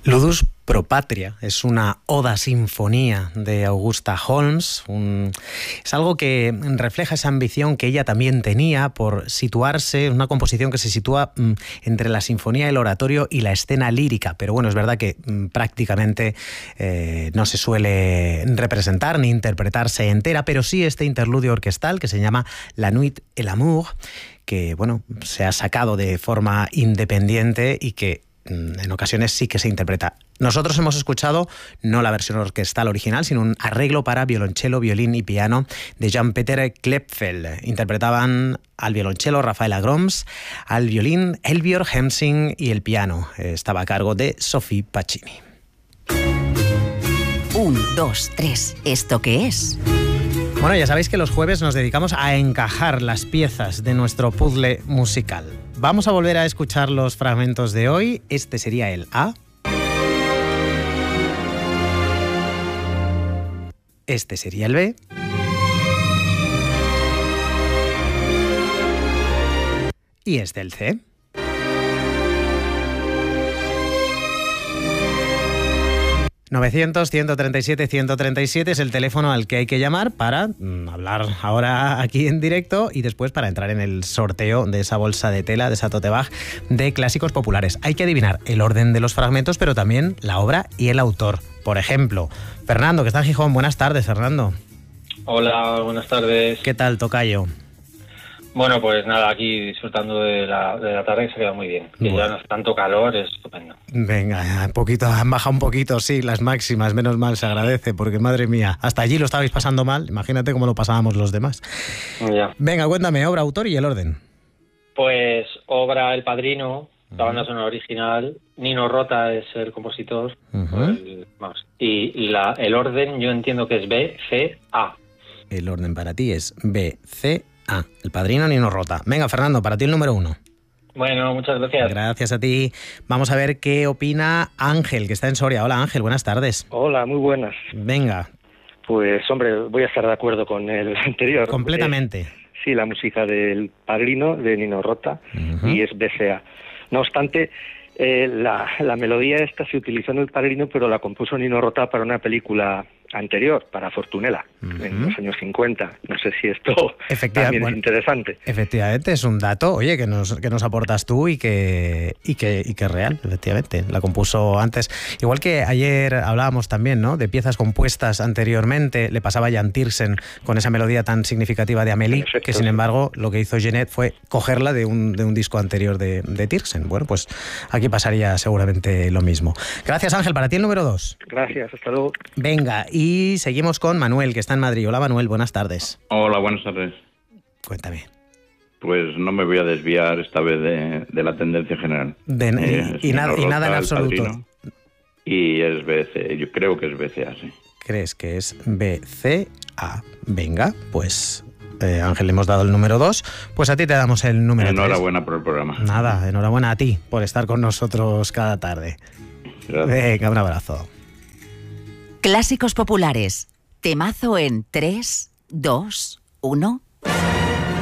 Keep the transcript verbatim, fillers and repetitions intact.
Ludus Pro Patria es una oda sinfonía de Augusta Holmes. Un, es algo que refleja esa ambición que ella también tenía por situarse, una composición que se sitúa mm, entre la sinfonía, el oratorio y la escena lírica. Pero bueno, es verdad que mm, prácticamente eh, no se suele representar ni interpretarse entera, pero sí este interludio orquestal que se llama La Nuit et l'amour, que bueno, se ha sacado de forma independiente y que en ocasiones sí que se interpreta. Nosotros hemos escuchado no la versión orquestal original, sino un arreglo para violonchelo, violín y piano de Jan-Peter Klepfel. Interpretaban al violonchelo Rafaela Groms, al violín Elbjörg Hemsing y el piano estaba a cargo de Sophie Pacini. Un, dos, tres. ¿Esto qué es? Bueno, ya sabéis que los jueves nos dedicamos a encajar las piezas de nuestro puzzle musical. Vamos a volver a escuchar los fragmentos de hoy. Este sería el A. Este sería el B. Y este el C. novecientos, ciento treinta y siete, ciento treinta y siete es el teléfono al que hay que llamar para mm, hablar ahora aquí en directo y después para entrar en el sorteo de esa bolsa de tela, de esa tote bag de clásicos populares. Hay que adivinar el orden de los fragmentos, pero también la obra y el autor. Por ejemplo, Fernando, que está en Gijón. Buenas tardes, Fernando. Hola, buenas tardes. ¿Qué tal, tocayo? Bueno, pues nada, aquí disfrutando de la, de la tarde, que se queda muy bien. Que bueno, ya no es tanto calor, es estupendo. Venga, un poquito, han bajado un poquito, sí, las máximas, menos mal, se agradece, porque madre mía, hasta allí lo estabais pasando mal, imagínate cómo lo pasábamos los demás. Ya. Venga, cuéntame, obra, autor y el orden. Pues obra El Padrino, la banda sonora original, Nino Rota es el compositor, uh-huh. el, vamos, y la, el orden yo entiendo que es B, C, A. El orden para ti es B, C, A. Ah, El Padrino, Nino Rota. Venga, Fernando, para ti el número uno. Bueno, muchas gracias. Gracias a ti. Vamos a ver qué opina Ángel, que está en Soria. Hola, Ángel, buenas tardes. Hola, muy buenas. Venga. Pues, hombre, voy a estar de acuerdo con el anterior. Completamente. Eh, sí, la música del Padrino, de Nino Rota, uh-huh. y es B C A. No obstante, eh, la, la melodía esta se utilizó en El Padrino, pero la compuso Nino Rota para una película anterior, para Fortunella, uh-huh. en los años cincuenta. No sé si esto también bueno, es interesante. Efectivamente, es un dato, oye, que nos, que nos aportas tú y que, y que y que es real, efectivamente. La compuso antes. Igual que ayer hablábamos también, ¿no?, de piezas compuestas anteriormente, le pasaba a Jan Tiersen con esa melodía tan significativa de Amélie, Perfecto. que sin embargo lo que hizo Genet fue cogerla de un, de un disco anterior de, de Tiersen. Bueno, pues aquí pasaría seguramente lo mismo. Gracias, Ángel. Para ti el número dos. Gracias, hasta luego. Venga, y seguimos con Manuel, que está en Madrid. Hola, Manuel, buenas tardes. Hola, buenas tardes. Cuéntame. Pues no me voy a desviar esta vez de, de la tendencia general. De, eh, y, y, nada, y nada en absoluto. Padrino, y es B C, yo creo que es B C A, sí. ¿Crees que es B C A? Venga, pues eh, Ángel, le hemos dado el número dos. Pues a ti te damos el número tres. Enhorabuena por el programa. Nada, enhorabuena a ti por estar con nosotros cada tarde. Gracias. Venga, un abrazo. Clásicos populares. Temazo en tres, dos, uno.